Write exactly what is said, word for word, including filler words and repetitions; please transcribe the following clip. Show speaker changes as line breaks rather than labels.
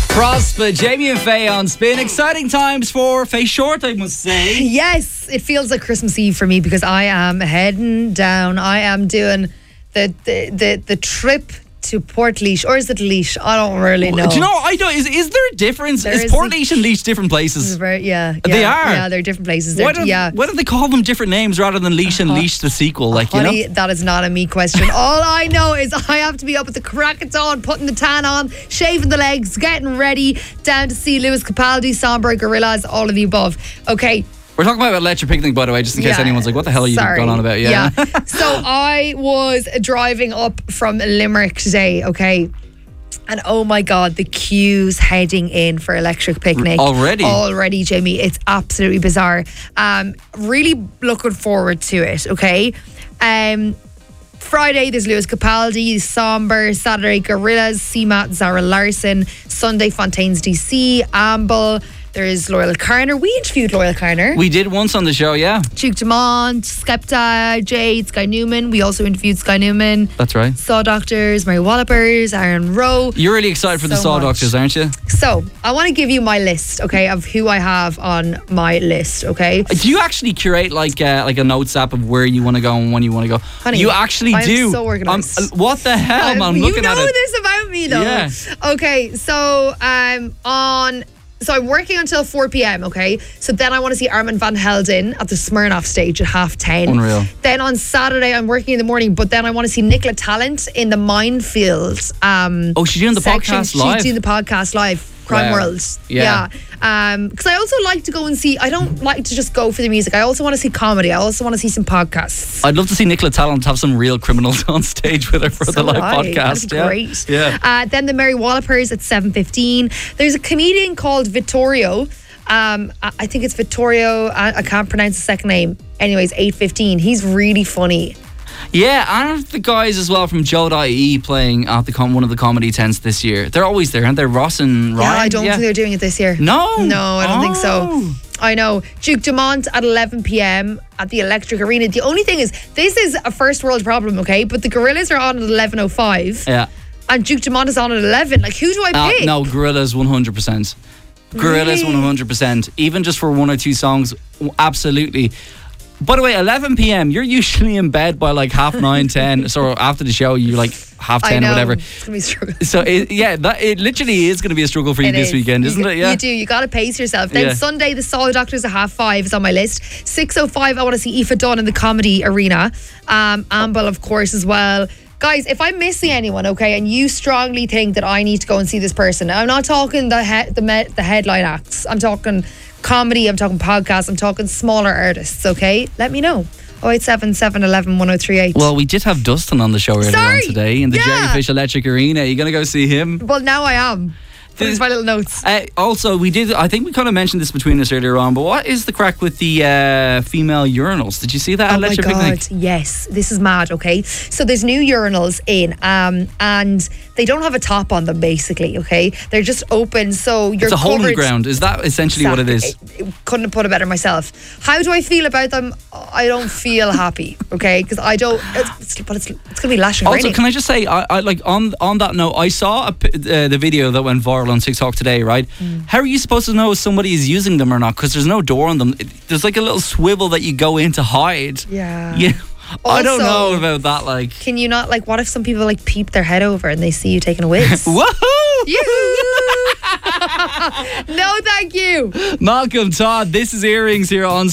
Prosper, Jamie and Faye on Spin. Exciting times for Faye Short, I must say.
Yes, it feels like Christmas Eve for me because I am heading down. I am doing the the the, the trip to Portlaoise, or is it Laois? I don't really know.
Do you know? I don't. Is, is there a difference?
There
is
is
Portlaoise and Laois different places?
Very, yeah, yeah,
They are?
Yeah, they're different places.
Why
They're,
do,
yeah.
why do they call them different names rather than Laois and
Uh,
Laois the sequel? Like
Honey,
you know.
that is not a me question. All I know is I have to be up at the crack of dawn, putting the tan on, shaving the legs, getting ready, down to see Lewis Capaldi, Sombre, Gorillaz, all of the above. Okay.
We're talking about Electric Picnic, by the way, just in case
Yeah,
anyone's like, what the hell are you
sorry.
going on about? Yeah.
yeah. So I was driving up from Limerick today, okay? And oh my God, the queues heading in for Electric Picnic.
Already?
Already, Jamie. It's absolutely bizarre. Um, really looking forward to it, okay? Um, Friday, there's Lewis Capaldi, Sombre. Saturday, Gorillaz, C-Mat, Zara Larson. Sunday, Fontaines D C, Amble. There's Loyal Carner. We interviewed Loyal Carner.
We did once on the show, yeah.
Duke Dumont, Skepta, Jade, Sky Newman. We also interviewed Sky Newman.
That's right.
Saw Doctors, Mary Wallopers, Aaron Rowe.
You're really excited for the
So
Saw
much.
Doctors, aren't you?
So, I want to give you my list, okay, of who I have on my list, okay?
Do you actually curate like uh, like a notes app of where you want to go and when you want to go?
Honey,
you actually
I'm
do.
so organised.
Um, uh, what the hell, man? I'm
you
looking
know
at it.
this about me, though.
Yeah.
Okay, so um, on... So I'm working until four p.m, okay? So then I want to see Armin van Helden at the Smirnoff stage at half ten.
Unreal.
Then on Saturday, I'm working in the morning, but then I want to see Nicola Talent in the Minefield. Um,
Oh, she's doing the
section.
podcast live?
She's doing the podcast live. Crime
Wow.
World.
Yeah.
Yeah. Um, because I also like to go and see, I don't like to just go for the music. I also want to see comedy. I also want to see some podcasts.
I'd love to see Nicola Talent have some real criminals on stage with her for
So
the live
would I.
podcast.
That'd be
yeah.
great.
Yeah.
Uh, then the Mary Wallopers at seven fifteen. There's a comedian called Vittorio. Um, I I think it's Vittorio. I, I can't pronounce the second name. Anyways, eight fifteen. He's really funny.
Yeah, and the guys as well from Joe dot I E playing at the com- one of the comedy tents this year. They're always there, aren't they? Ross and Ryan?
Yeah, I don't think they're doing it this year.
No?
No, I don't think so.
Oh.
I know. Duke Dumont at eleven p.m. at the Electric Arena. The only thing is, this is a first world problem, okay? But the Gorillaz are on at eleven oh five.
Yeah.
And Duke Dumont is on at eleven. Like, who do I
Uh,
pick?
no, Gorillaz one hundred percent. Gorillaz
Really?
one hundred percent. Even just for one or two songs, absolutely. By the way, eleven p.m, you're usually in bed by like half nine, ten. So after the show, you're like half
I
ten
know.
or whatever.
It's going to be a struggle.
So it, yeah, that, it literally is going to be a struggle for you
It
this
is.
weekend, isn't
you,
it? Yeah.
You do. You got to pace yourself. Then
Yeah.
Sunday, the Saw Doctors at half five is on my list. six oh five, I want to see Aoife Dunn in the Comedy Arena. Um, Amble, of course, as well. Guys, if I'm missing anyone, okay, and you strongly think that I need to go and see this person, I'm not talking the he- the, me- the headline acts. I'm talking comedy, I'm talking podcasts, I'm talking smaller artists, okay? Let me know. oh eight seven, seven one one, one oh three eight.
Well, we did have Dustin on the show earlier
Sorry.
on today in the
Yeah.
Jellyfish Electric Arena. Are you going to go see him?
Well, now I am. There's my little notes.
Uh, also, we did. I think we kind of mentioned this between us earlier on. But what is the crack with the uh, female urinals? Did you see that at
Oh my
Electric
God,
Picnic?
yes. This is mad, okay? So there's new urinals in um, and they don't have a top on them, basically, okay? They're just open, so you're
It's a hole in the
covered-
ground. Is that essentially what it is?
Exactly. I- I couldn't have put it better myself. How do I feel about them? I don't feel happy, okay? Because I don't, it's, it's, but it's, it's going to be lashing
Also,
raining.
can I just say, I, I like on on that note, I saw a, pi- uh, the video that went viral on TikTok today, right?
Mm.
How are you supposed to know if somebody is using them or not? Because there's no door on them. It- there's like a little swivel that you go in to hide.
Yeah.
Yeah. I don't know
Also-
about that. Like,
Can you not, like, what if some people, like, peep their head over and they see you taking a whiz?
woohoo!
Yoo-hoo! No, thank you.
Malcolm Todd, this is Earrings here on